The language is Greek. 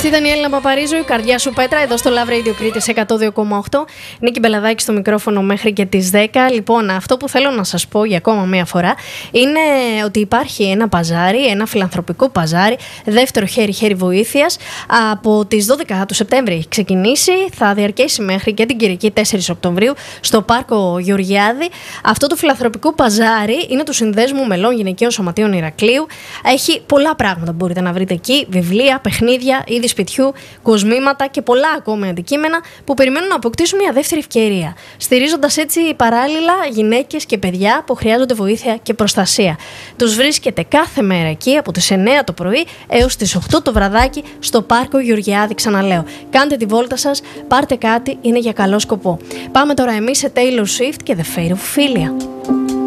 Αυτή ήταν η Έλληνα Παπαρίζου, η καρδιά σου Πέτρα, εδώ στο Love Radio Κρήτης 102,8. Νίκη Μπελαδάκη στο μικρόφωνο μέχρι και τις 10. Λοιπόν, αυτό που θέλω να σας πω για ακόμα μία φορά είναι ότι υπάρχει ένα παζάρι, ένα φιλανθρωπικό παζάρι, δεύτερο χέρι-χέρι βοήθειας. Από τις 12 του Σεπτέμβρη έχει ξεκινήσει, θα διαρκέσει μέχρι και την Κυριακή 4 Οκτωβρίου στο Πάρκο Γεωργιάδη. Αυτό το φιλανθρωπικό παζάρι είναι του Συνδέσμου Μελών Γυναικείων Σωματείων Ηρακλείου. Έχει πολλά πράγματα που μπορείτε να βρείτε εκεί: βιβλία, παιχνίδια, είδη σπιτιού, κοσμήματα και πολλά ακόμη αντικείμενα που περιμένουν να αποκτήσουν μια δεύτερη ευκαιρία, στηρίζοντας έτσι παράλληλα γυναίκες και παιδιά που χρειάζονται βοήθεια και προστασία. Τους βρίσκεται κάθε μέρα εκεί από τις 9 το πρωί έως τις 8 το βραδάκι στο Πάρκο Γεωργιάδη, ξαναλέω. Κάντε τη βόλτα σας, πάρτε κάτι, είναι για καλό σκοπό. Πάμε τώρα εμείς σε Taylor Swift και The Fate of Ophelia.